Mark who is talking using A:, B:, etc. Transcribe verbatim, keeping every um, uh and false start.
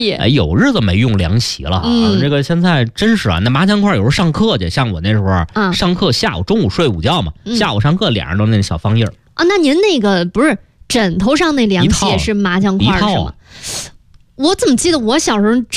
A: 哎，有日子没用凉席了啊！嗯、这个现在真是啊，那麻将块有时候上课去，像我那时候、嗯、上课下午中午睡午觉嘛，嗯、下午上课脸上都那小方印儿
B: 啊。那您那个不是枕头上那凉席也是麻将块是吗？我怎么记得我小时候枕